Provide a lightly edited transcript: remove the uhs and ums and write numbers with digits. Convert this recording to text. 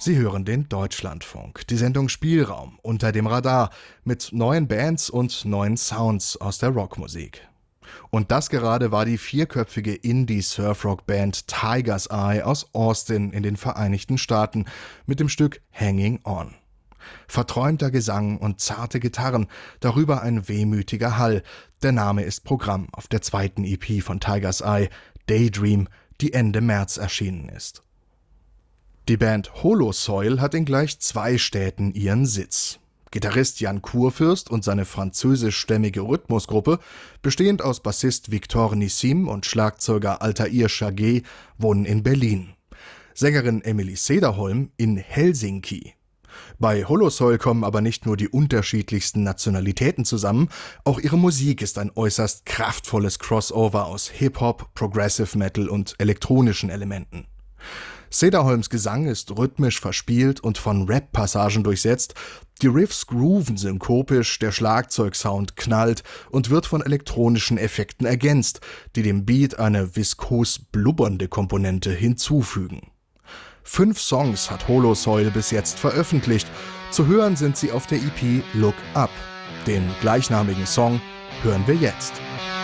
Sie hören den Deutschlandfunk, die Sendung Spielraum unter dem Radar mit neuen Bands und neuen Sounds aus der Rockmusik. Und das gerade war die vierköpfige Indie-Surfrock-Band Tiger's Eye aus Austin in den Vereinigten Staaten mit dem Stück Hanging On. Verträumter Gesang und zarte Gitarren, darüber ein wehmütiger Hall. Der Name ist Programm auf der zweiten EP von Tiger's Eye, Daydream, die Ende März erschienen ist. Die Band Holosoil hat in gleich 2 Städten ihren Sitz. Gitarrist Jan Kurfürst und seine französischstämmige Rhythmusgruppe, bestehend aus Bassist Victor Nissim und Schlagzeuger Altair Chaguet, wohnen in Berlin. Sängerin Emily Cederholm in Helsinki. Bei Holosoil kommen aber nicht nur die unterschiedlichsten Nationalitäten zusammen, auch ihre Musik ist ein äußerst kraftvolles Crossover aus Hip-Hop, Progressive Metal und elektronischen Elementen. Cederholms Gesang ist rhythmisch verspielt und von Rap-Passagen durchsetzt, die Riffs grooven synkopisch, der Schlagzeugsound knallt und wird von elektronischen Effekten ergänzt, die dem Beat eine viskos blubbernde Komponente hinzufügen. 5 Songs hat Holosoil bis jetzt veröffentlicht, zu hören sind sie auf der EP Look Up. Den gleichnamigen Song hören wir jetzt.